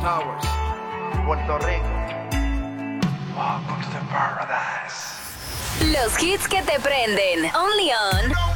Towers, Puerto Rico. Welcome to the paradise. Los hits que te prenden. Only on